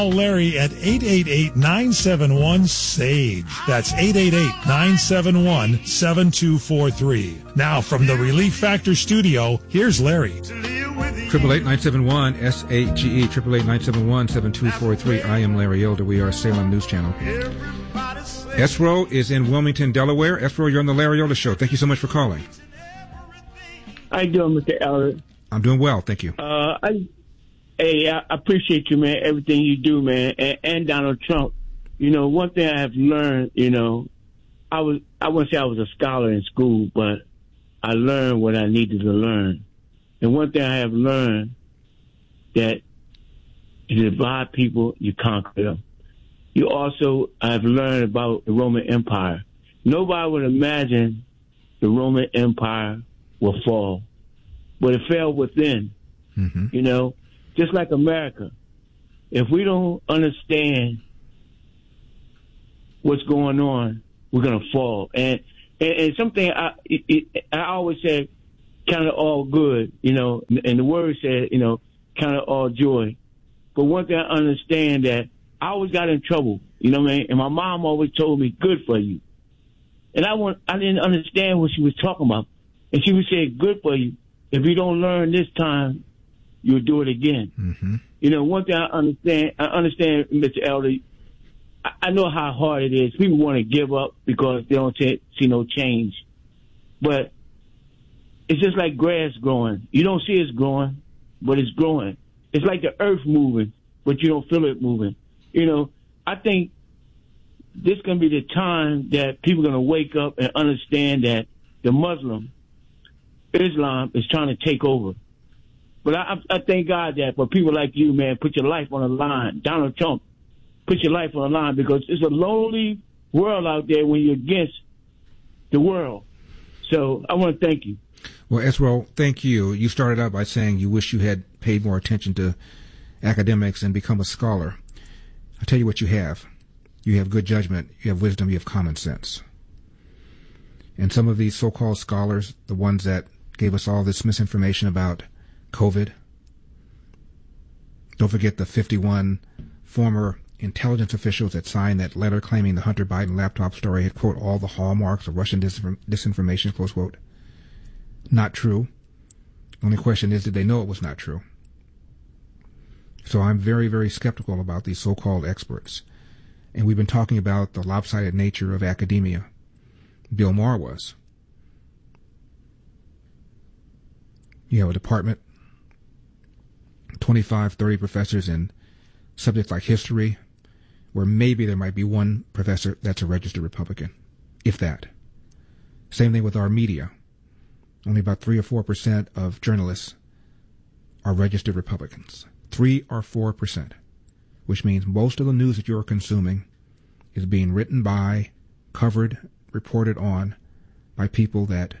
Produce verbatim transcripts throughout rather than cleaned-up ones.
Call Larry at eight eight eight, nine seven one, S A G E. That's eight eight eight, nine seven one, seven two four three. Now from the Relief Factor studio, here's Larry. Triple eight nine seven one S A G E. Triple eight nine seven one seven two four three. I am Larry Elder. We are Salem News Channel. Esro is in Wilmington, Delaware. Esro, you're on the Larry Elder Show. Thank you so much for calling. How you doing, Mister Elder? I'm doing well, thank you. Uh, I. Hey, I appreciate you, man, everything you do, man, and, and Donald Trump. You know, one thing I have learned, you know, I was I wouldn't say I was a scholar in school, but I learned what I needed to learn. And one thing I have learned, that you divide people, you conquer them. You also, I've learned about the Roman Empire. Nobody would imagine the Roman Empire will fall, but it fell within, mm-hmm. you know. Just like America, if we don't understand what's going on, we're gonna fall. And and, and something I it, it, I always say, kind of all good, you know. And the word said, you know, kind of all joy. But one thing I understand, that I always got in trouble, you know what I mean. And my mom always told me, "Good for you." And I want I didn't understand what she was talking about. And she would say, "Good for you. If you don't learn this time, you'll do it again." Mm-hmm. You know, one thing I understand, I understand, Mister Elder, I, I know how hard it is. People want to give up because they don't t- see no change. But it's just like grass growing. You don't see it's growing, but it's growing. It's like the earth moving, but you don't feel it moving. You know, I think this is going to be the time that people are going to wake up and understand that the Muslim, Islam, is trying to take over. But I, I thank God that for people like you, man, put your life on the line. Donald Trump, put your life on the line, because it's a lonely world out there when you're against the world. So I want to thank you. Well, Esro, thank you. You started out by saying you wish you had paid more attention to academics and become a scholar. I'll tell you what you have. You have good judgment, you have wisdom, you have common sense. And some of these so-called scholars, the ones that gave us all this misinformation about COVID. Don't forget the fifty-one former intelligence officials that signed that letter claiming the Hunter Biden laptop story had, quote, all the hallmarks of Russian disinform- disinformation, close quote. Not true. Only question is, did they know it was not true? So I'm very, very skeptical about these so-called experts. And we've been talking about the lopsided nature of academia. Bill Maher was. You have a department, twenty-five, thirty professors in subjects like history, where maybe there might be one professor that's a registered Republican, if that. Same thing with our media. Only about three or four percent of journalists are registered Republicans. Three or four percent, which means most of the news that you're consuming is being written by, covered, reported on by people that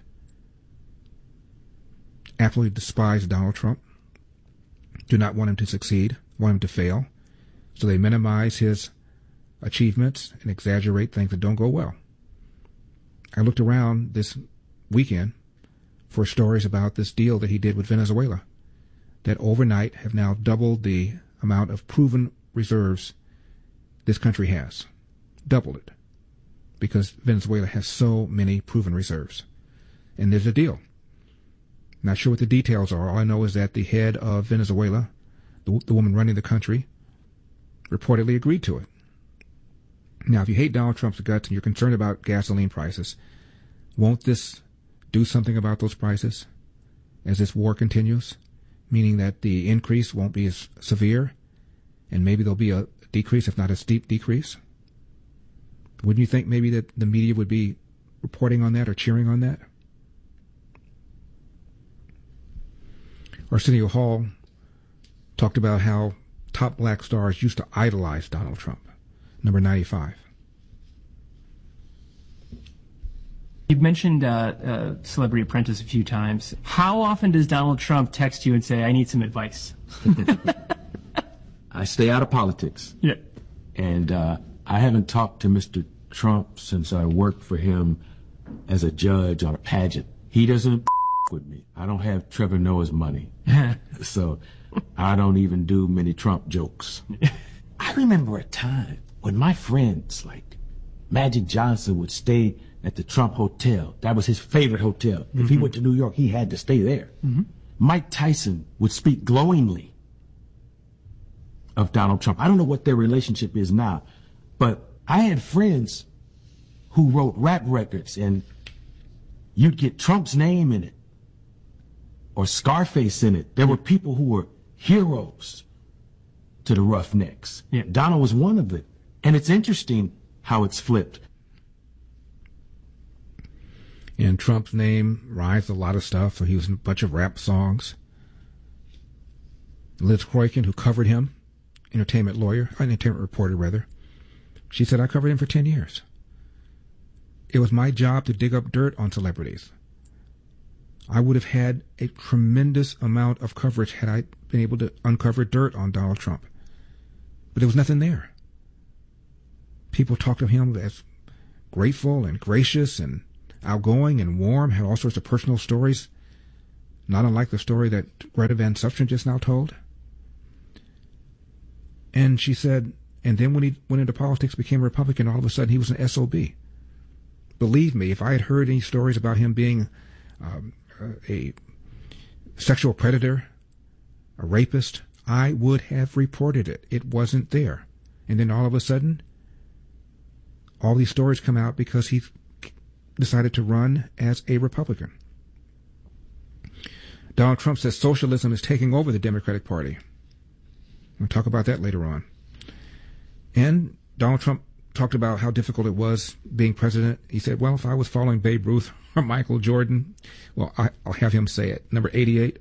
absolutely despise Donald Trump, do not want him to succeed, want him to fail, so they minimize his achievements and exaggerate things that don't go well. I looked around this weekend for stories about this deal that he did with Venezuela that overnight have now doubled the amount of proven reserves this country has. Doubled it. Because Venezuela has so many proven reserves. And there's a deal. Not sure what the details are. All I know is that the head of Venezuela, the, the woman running the country, reportedly agreed to it. Now, if you hate Donald Trump's guts and you're concerned about gasoline prices, won't this do something about those prices as this war continues? Meaning that the increase won't be as severe, and maybe there'll be a decrease, if not a steep decrease? Wouldn't you think maybe that the media would be reporting on that or cheering on that? Arsenio Hall talked about how top black stars used to idolize Donald Trump. Number ninety-five. You've mentioned uh, uh, Celebrity Apprentice a few times. How often does Donald Trump text you and say, I need some advice? I stay out of politics. Yeah. And uh, I haven't talked to Mister Trump since I worked for him as a judge on a pageant. He doesn't with me. I don't have Trevor Noah's money. So I don't even do many Trump jokes. I I remember a time when my friends like Magic Johnson would stay at the Trump Hotel. That was his favorite hotel. Mm-hmm. If he went to New York, he had to stay there. Mm-hmm. Mike Tyson would speak glowingly of Donald Trump. I don't know what their relationship is now, but I had friends who wrote rap records, and you'd get Trump's name in it or Scarface in it. There were people who were heroes to the Roughnecks. Yeah. Donald was one of them. And it's interesting how it's flipped. And Trump's name rides a lot of stuff. So he was in a bunch of rap songs. Liz Croykin, who covered him, entertainment lawyer, entertainment reporter rather, she said, I covered him for ten years. It was my job to dig up dirt on celebrities. I would have had a tremendous amount of coverage had I been able to uncover dirt on Donald Trump. But there was nothing there. People talked of him as grateful and gracious and outgoing and warm, had all sorts of personal stories, not unlike the story that Greta Van Susteren just now told. And she said, and then when he went into politics, became a Republican, all of a sudden he was an S O B. Believe me, if I had heard any stories about him being um, a sexual predator, a rapist, I would have reported it. It wasn't there. And then all of a sudden, all these stories come out because he decided to run as a Republican. Donald Trump says socialism is taking over the Democratic Party. We'll talk about that later on. And Donald Trump talked about how difficult it was being president. He said, well, if I was following Babe Ruth or Michael Jordan, well, I, I'll have him say it. Number eighty-eight.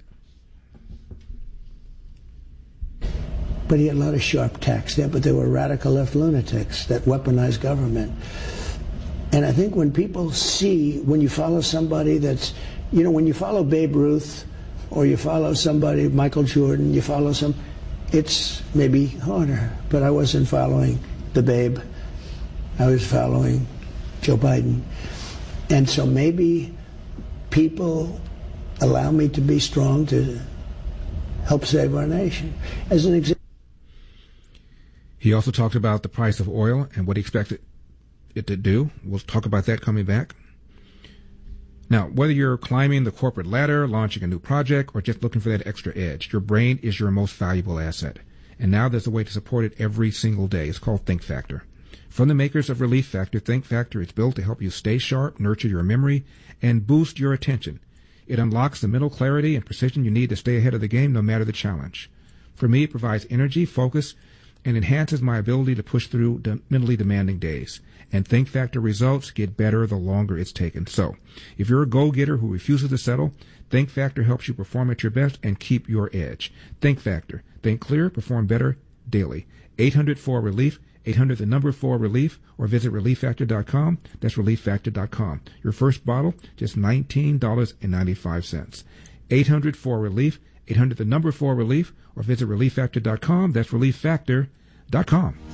But he had a lot of sharp tacks there, but they were radical left lunatics that weaponized government. And I think when people see, when you follow somebody that's, you know, when you follow Babe Ruth or you follow somebody, Michael Jordan, you follow some, it's maybe harder. But I wasn't following the Babe. I was following Joe Biden. And so maybe people allow me to be strong to help save our nation. As an example. He also talked about the price of oil and what he expected it to do. We'll talk about that coming back. Now, whether you're climbing the corporate ladder, launching a new project, or just looking for that extra edge, your brain is your most valuable asset. And now there's a way to support it every single day. It's called Think Factor. From the makers of Relief Factor, Think Factor is built to help you stay sharp, nurture your memory, and boost your attention. It unlocks the mental clarity and precision you need to stay ahead of the game no matter the challenge. For me, it provides energy, focus, and enhances my ability to push through de- mentally demanding days. And Think Factor results get better the longer it's taken. So, if you're a go-getter who refuses to settle, Think Factor helps you perform at your best and keep your edge. Think Factor. Think clear, perform better daily. eight hundred four relief, eight hundred the number four relief, or visit relief factor dot com. That's relief factor dot com. Your first bottle, just nineteen dollars and ninety-five cents. eight hundred four relief, eight hundred the number four relief, or visit relief factor dot com. That's relief factor dot com.